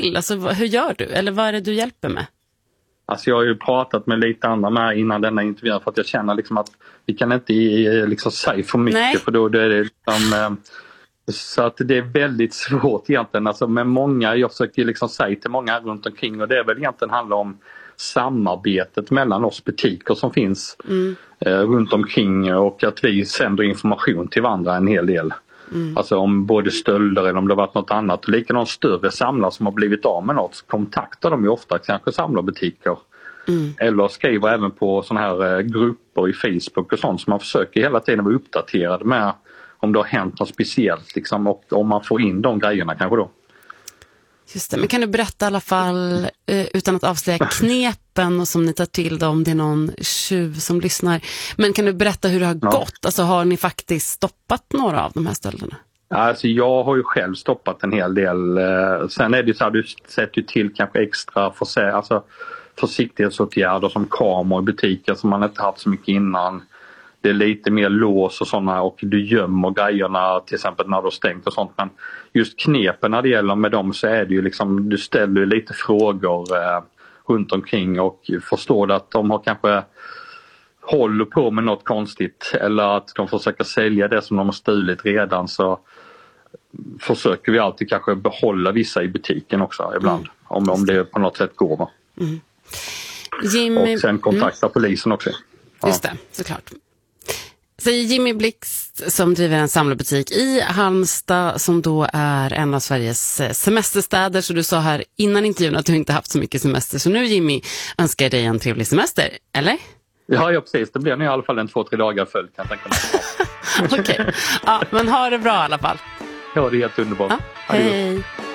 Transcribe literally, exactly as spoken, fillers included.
till? Alltså, hur gör du? Eller vad är det du hjälper med? Alltså jag har ju pratat med lite andra med innan denna intervjun för att jag känner liksom att vi kan inte liksom säga för mycket. Nej. För då, då är det liksom, så att det är väldigt svårt egentligen. Alltså med många, jag försöker liksom säga till många runt omkring och det är väl egentligen handlar om samarbetet mellan oss butiker som finns mm. eh, runt omkring och att vi sänder information till varandra en hel del. Mm. Alltså om både stölder eller om det varit något annat. Likadant större samlare som har blivit av med något så kontaktar de ju ofta kanske samlarbutiker. Mm. Eller skriver även på såna här eh, grupper i Facebook och sånt som man försöker hela tiden vara uppdaterad med om det har hänt något speciellt liksom, och om man får in de grejerna kanske då. Just det, men kan du berätta i alla fall eh, utan att avslöja knepen och som ni tar till då, om det är någon tjuv som lyssnar. Men kan du berätta hur det har ja. gått? Alltså har ni faktiskt stoppat några av de här stölderna? Alltså jag har ju själv stoppat en hel del. Sen är det så här, du sätter ju till kanske extra för, alltså, försiktighetsåtgärder som kameror i butiker som man inte haft så mycket innan. Det är lite mer lås och sådana och du gömmer grejerna till exempel när du har stängt och sånt. Men just knepen när det gäller med dem så är det ju liksom, du ställer lite frågor eh, runt omkring och förstår att de har kanske håller på med något konstigt eller att de försöker sälja det som de har stulit redan så försöker vi alltid kanske behålla vissa i butiken också ibland mm. om, om det på något sätt går. Va? Mm. Jimmy... Och sen kontakta mm. polisen också. Ja. Just det, såklart. Säger Jimmy Blixt som driver en samlarbutik i Halmstad som då är en av Sveriges semesterstäder. Så du sa här innan intervjun att du inte haft så mycket semester. Så nu Jimmy önskar dig en trevlig semester, eller? Ja, ja precis. Det blir nu i alla fall en två, tre dagar följd kan jag tänka mig. Okej, okay. Ja, men ha det bra i alla fall. Ja, det är helt underbart. Ja, hej.